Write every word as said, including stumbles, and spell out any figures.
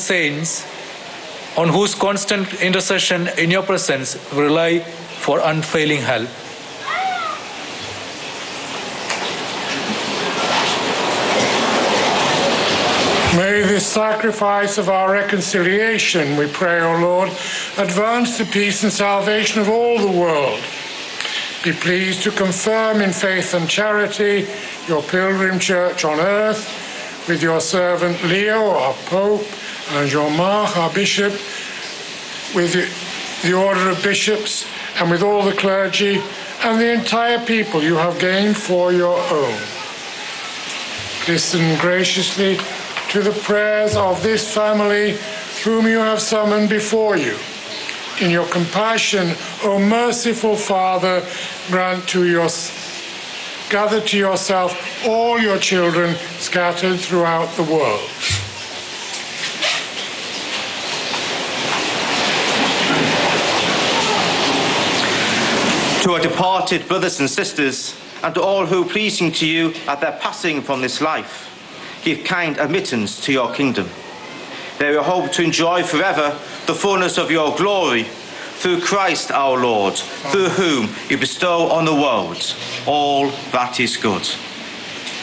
saints, on whose constant intercession in your presence we rely for unfailing help. May this sacrifice of our reconciliation, we pray, O Lord, advance the peace and salvation of all the world. Be pleased to confirm in faith and charity your pilgrim church on earth, with your servant Leo, our Pope, and Jean-Marc, our Bishop, with the order of bishops, and with all the clergy, and the entire people you have gained for your own. Listen graciously to the prayers of this family whom you have summoned before you. In your compassion, O merciful Father, grant to your, gather to yourself all your children scattered throughout the world. To our departed brothers and sisters, and to all who, pleasing to you at their passing from this life, give kind admittance to your kingdom. There we hope to enjoy forever the fullness of your glory, through Christ our Lord, through whom you bestow on the world all that is good.